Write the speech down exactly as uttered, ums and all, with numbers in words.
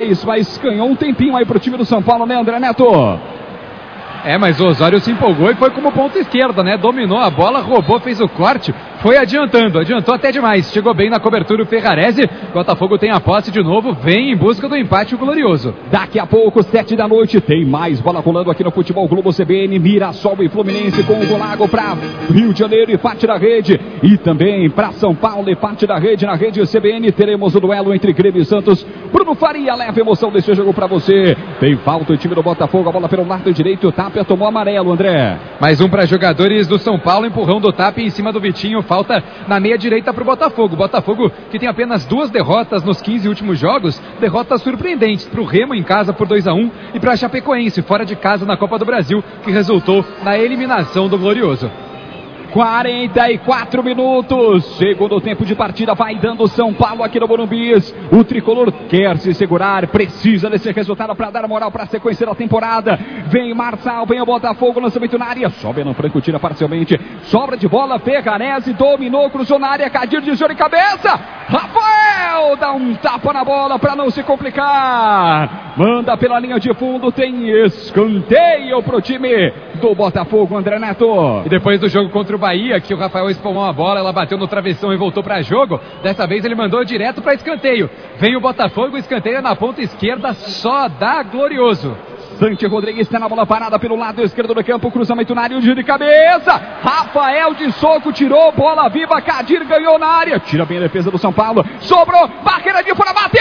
Isso, mas ganhou um tempinho aí pro time do São Paulo, né, André Neto? É, mas o Osório se empolgou e foi como ponta esquerda, né? Dominou a bola, roubou, fez o corte, foi adiantando, adiantou até demais. Chegou bem na cobertura o Ferrarese. Botafogo tem a posse de novo, vem em busca do empate glorioso. Daqui a pouco, sete da noite, tem mais bola rolando aqui no Futebol Globo C B N. Mirassol e Fluminense com o Golago para Rio de Janeiro e parte da rede. E também para São Paulo e parte da rede. Na rede C B N teremos o duelo entre Grêmio e Santos. Bruno Faria leva emoção desse jogo para você. Tem falta o time do Botafogo, a bola pelo lado direito, tá? Tomou amarelo, André. Mais um para jogadores do São Paulo, empurrão do Tap em cima do Vitinho, falta na meia direita para o Botafogo. Botafogo que tem apenas duas derrotas nos quinze últimos jogos, derrotas surpreendentes para o Remo em casa por dois a um e para a Chapecoense fora de casa na Copa do Brasil, que resultou na eliminação do Glorioso. quarenta e quatro minutos, segundo tempo de partida, vai dando São Paulo aqui no Morumbi. O tricolor quer se segurar, precisa desse resultado para dar moral para a sequência da temporada. Vem Marçal, vem o Botafogo, lançamento na área, sobe no Franco, tira parcialmente, sobra de bola, Ferrarese dominou, cruzou na área, Kadir desviou de cabeça, Rafael dá um tapa na bola para não se complicar, manda pela linha de fundo, tem escanteio pro time do Botafogo, André Neto. E depois do jogo contra o Bahia, que o Rafael espalmou a bola, ela bateu no travessão e voltou para jogo, dessa vez ele mandou direto para escanteio. Vem o Botafogo, escanteia na ponta esquerda, só dá Glorioso. Santi Rodrigues está na bola parada pelo lado esquerdo do campo, cruzamento na área, de cabeça, Rafael de soco, tirou, bola viva, Kadir ganhou na área, tira bem a defesa do São Paulo, sobrou, barreira de fora, bateu!